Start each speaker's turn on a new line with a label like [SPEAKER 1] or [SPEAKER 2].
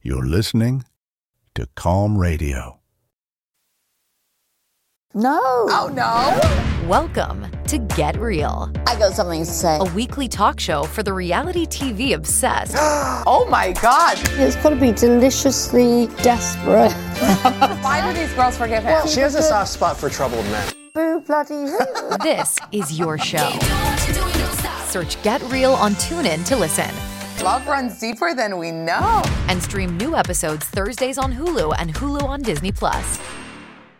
[SPEAKER 1] You're listening to Calm Radio.
[SPEAKER 2] No.
[SPEAKER 3] Oh, no.
[SPEAKER 4] Welcome to Get Real,
[SPEAKER 2] I got something to say.
[SPEAKER 4] a weekly talk show for the reality TV obsessed.
[SPEAKER 3] Oh, my God.
[SPEAKER 2] It's got to be deliciously desperate.
[SPEAKER 3] Why do these girls forgive him?
[SPEAKER 5] She has a soft spot for troubled men.
[SPEAKER 2] Boo bloody hoo.
[SPEAKER 4] This is your show. Search Get Real on TuneIn to listen.
[SPEAKER 3] Love runs deeper than we know.
[SPEAKER 4] And stream new episodes Thursdays on Hulu and Hulu on Disney+.